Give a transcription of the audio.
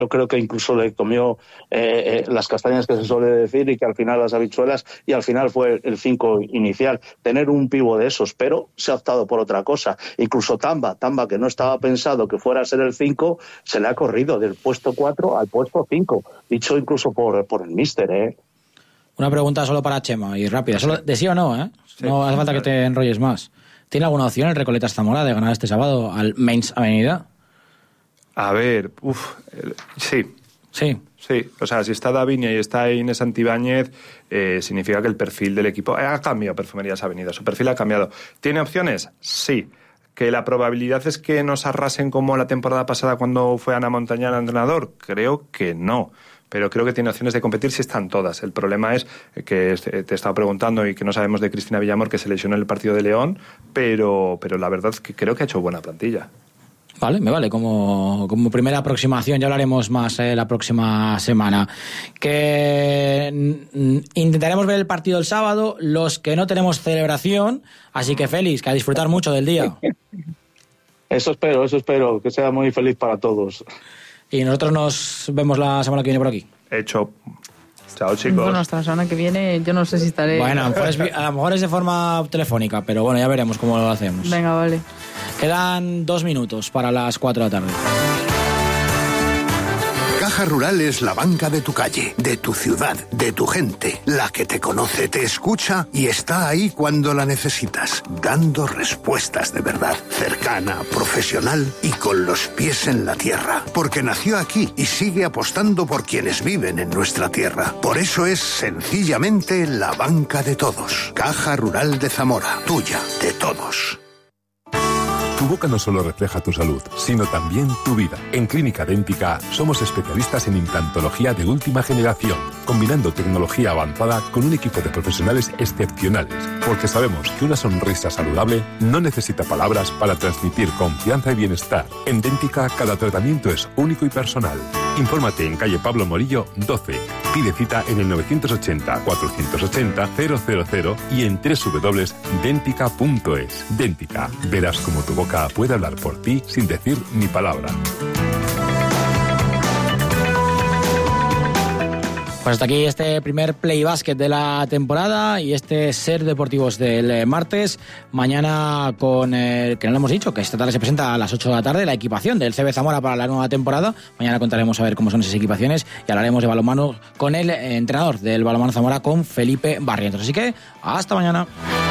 yo creo que incluso le comió las castañas que se suele decir, y que al final las habichuelas, y al final fue el 5 inicial. Tener un pivo de esos, pero se ha optado por otra cosa. Incluso Tamba, que no estaba pensado que fuera a ser el 5, se le ha corrido del puesto 4 al puesto 5, dicho incluso por el míster, Una pregunta solo para Chema, y rápida, solo de sí o no, Sí, no hace falta que te enrolles más. ¿Tiene alguna opción el Recoletas Zamora de ganar este sábado al Mainz Avenida? A ver, sí. O sea, si está Davinia y está Inés Santibáñez, significa que el perfil del equipo ha cambiado. Perfumerías Avenida, su perfil ha cambiado. ¿Tiene opciones? Sí. ¿Que la probabilidad es que nos arrasen como la temporada pasada cuando fue Ana Montañana entrenador? Creo que no. Pero creo que tiene opciones de competir si están todas. El problema es que te he estado preguntando y que no sabemos de Cristina Villamor, que se lesionó en el partido de León, pero la verdad es que creo que ha hecho buena plantilla. Vale, me vale. Como primera aproximación, ya hablaremos más la próxima semana. Que intentaremos ver el partido el sábado, los que no tenemos celebración, así que Félix, que a disfrutar mucho del día. Eso espero, que sea muy feliz para todos. Y nosotros nos vemos la semana que viene por aquí. Hecho. Chao, chicos. Bueno, hasta la semana que viene yo no sé si estaré... Bueno, a lo mejor es de forma telefónica, pero bueno, ya veremos cómo lo hacemos. Venga, vale. Quedan 2 minutos para las 4 de la tarde. Caja Rural es la banca de tu calle, de tu ciudad, de tu gente, la que te conoce, te escucha y está ahí cuando la necesitas, dando respuestas de verdad, cercana, profesional y con los pies en la tierra, porque nació aquí y sigue apostando por quienes viven en nuestra tierra. Por eso es sencillamente la banca de todos. Caja Rural de Zamora, tuya, de todos. Tu boca no solo refleja tu salud, sino también tu vida. En Clínica Dèntica somos especialistas en implantología de última generación, combinando tecnología avanzada con un equipo de profesionales excepcionales, porque sabemos que una sonrisa saludable no necesita palabras para transmitir confianza y bienestar. En Dèntica cada tratamiento es único y personal. Infórmate en calle Pablo Morillo 12. Pide cita en el 980-480-000 y en www.dentica.es. Dèntica. Verás cómo tu boca puede hablar por ti sin decir ni palabra. Pues hasta aquí este primer Play Basket de la temporada y este Ser Deportivos del martes. Mañana que no lo hemos dicho, que esta tarde se presenta a las 8 de la tarde la equipación del CB Zamora para la nueva temporada. Mañana contaremos a ver cómo son esas equipaciones y hablaremos de balonmano con el entrenador del balonmano Zamora, con Felipe Barrientos. Así que hasta mañana.